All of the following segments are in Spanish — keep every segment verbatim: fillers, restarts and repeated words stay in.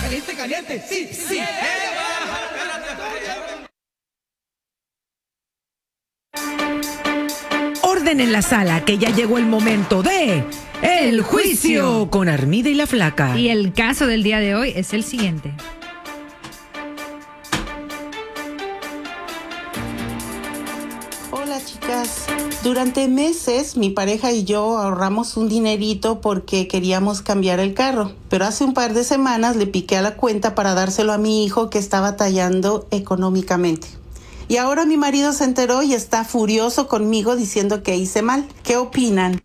Caliente, caliente, sí, sí. Orden en la sala, que ya llegó el momento de El Juicio con Armida y la Flaca. Y el caso del día de hoy es el siguiente. Hola chicas, durante meses mi pareja y yo ahorramos un dinerito porque queríamos cambiar el carro, pero hace un par de semanas le piqué a la cuenta para dárselo a mi hijo que está batallando económicamente. Y ahora mi marido se enteró y está furioso conmigo diciendo que hice mal. ¿Qué opinan?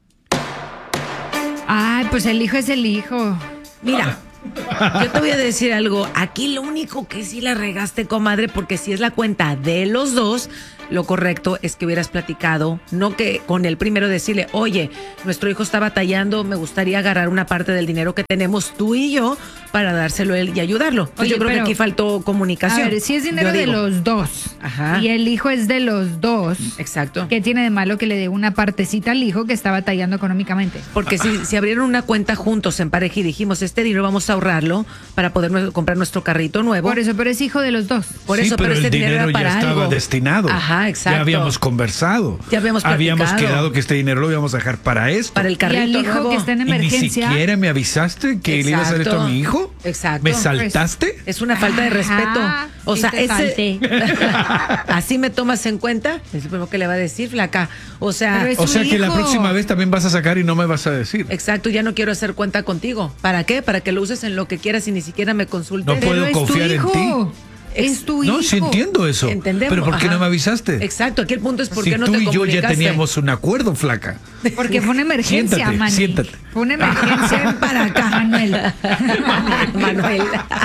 Ay, pues el hijo es el hijo. Mira, yo te voy a decir algo. Aquí lo único que sí la regaste, comadre, porque si es la cuenta de los dos, lo correcto es que hubieras platicado, no que con el primero decirle, oye, nuestro hijo está batallando, me gustaría agarrar una parte del dinero que tenemos tú y yo para dárselo a él y ayudarlo. Entonces, Oye, yo creo pero, que aquí faltó comunicación. A ver, si es dinero de los dos, ajá, y el hijo es de los dos, exacto, ¿qué tiene de malo que le dé una partecita al hijo que está batallando económicamente? Porque si, si abrieron una cuenta juntos en pareja y dijimos, este dinero vamos a ahorrarlo para poder nu- comprar nuestro carrito nuevo. Por eso, pero es hijo de los dos. Por sí, eso, pero, pero el este dinero, dinero era para ya estaba algo. destinado. Ajá, exacto. Ya habíamos conversado. Ya habíamos Habíamos platicado. quedado que este dinero lo íbamos a dejar para esto. Para el carrito Y al hijo nuevo. que está en Y ni emergencia. siquiera me avisaste que le iba a hacer esto a mi hijo. Exacto. ¿Me saltaste? Es una falta de respeto. O sí sea, te ese... ¿Así me tomas en cuenta? Es lo primero que le va a decir, Flaca. O sea... Pero es O sea su que la hijo. próxima vez también vas a sacar y no me vas a decir. Exacto, ya no quiero hacer cuenta contigo. ¿Para qué? Para que lo uses en lo que quieras y ni siquiera me consultes. No puedo Pero es tu confiar en hijo. ti. Es tu hijo. No, sí entiendo eso. Entendemos. Pero ¿por qué Ajá. no me avisaste? Exacto, aquí el punto es por Si qué no tú te y yo comunicaste. ya teníamos un acuerdo, Flaca. Porque fue una emergencia, Siéntate, Manny. siéntate. Fue una emergencia. Ven para acá, Manuel. Manuel.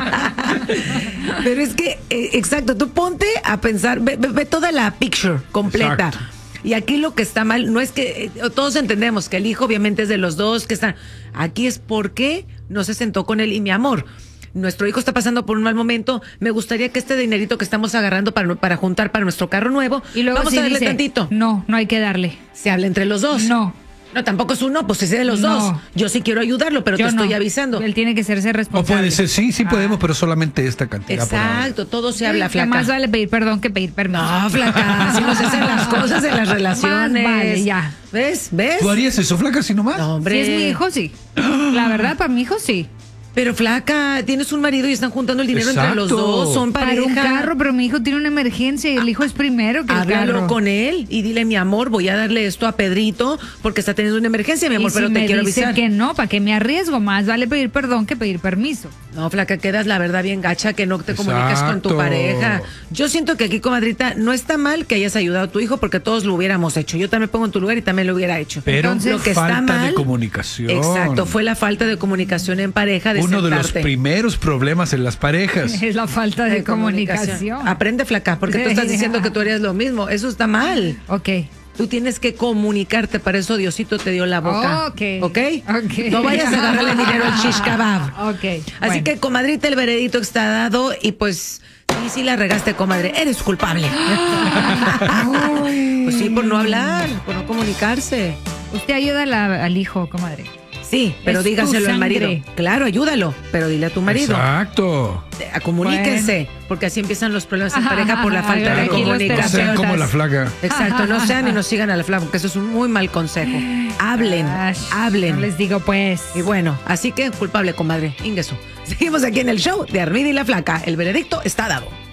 Pero es que, eh, exacto, tú ponte a pensar, ve, ve- ve toda la picture completa. Exacto. Y aquí lo que está mal no es que eh, todos entendemos que el hijo obviamente es de los dos, que están. Aquí es porque no se sentó con él y mi amor. Nuestro hijo está pasando por un mal momento. Me gustaría que este dinerito que estamos agarrando para, para juntar para nuestro carro nuevo, Y luego vamos sí a darle dice, tantito. No, no hay que darle. Se habla entre los dos. No. No, tampoco es uno, pues es de los No. dos. Yo sí quiero ayudarlo, pero Yo te estoy no. avisando. Él tiene que serse O responsable. puede ser, sí, sí Ah. podemos, pero solamente esta cantidad. por ahora. Exacto, todo se Sí, habla, que Flaca. más vale pedir perdón que pedir permiso. No, Flaca, así no se hacen las cosas en las relaciones. Más vale, ya. ¿Ves? ¿Ves? ¿Tú harías eso, Flaca, si nomás? No, hombre. Si es mi hijo, sí. La verdad, para mi hijo, sí. Pero Flaca, tienes un marido y están juntando el dinero entre los Exacto. dos, son Para pareja. un carro, pero mi hijo tiene una emergencia y el hijo es primero que el Háblalo carro. con él y dile, mi amor, voy a darle esto a Pedrito porque está teniendo una emergencia, mi amor, y pero si te me quiero dice avisar. que no, ¿para qué me arriesgo? Más vale pedir perdón que pedir permiso. No, Flaca, quedas la verdad bien gacha que no te comuniques con tu Exacto. pareja. Yo siento que aquí, comadrita, no está mal que hayas ayudado a tu hijo porque todos lo hubiéramos hecho. Yo también pongo en tu lugar y también lo hubiera hecho. Pero Entonces, lo que falta está mal, de comunicación. Exacto, fue la falta de comunicación en pareja de uno de los sentarte. primeros problemas en las parejas. Es la falta de, comunicación. Aprende, Flaca, porque tú estás Sí. diciendo que tú harías lo mismo. Eso está mal. Ok. Tú tienes que comunicarte, para eso Diosito te dio la boca. Ok. ¿Ok? Ok. No vayas a agarrarle dinero al shish kebab. Ok. Así bueno. que, comadrita, el veredicto está dado y pues sí, sí la regaste, comadre. Eres culpable. Pues sí, por no hablar, por no comunicarse. Usted ayuda a la- al hijo, comadre. Sí, pero Es tu dígaselo al marido. sangre. Claro, ayúdalo, pero dile a tu marido. Exacto. Eh, Comuníquense, porque así empiezan los problemas en pareja por la Ajá, falta de aquí los No comunicación. sean como la terapeutas. Flaca. Exacto, no sean y no sigan a la Flaca, porque eso es un muy mal consejo. Hablen, Ash, hablen. No les digo pues. Y bueno, así que culpable, comadre. Ingreso. Seguimos aquí en el show de Armida y la Flaca. El veredicto está dado.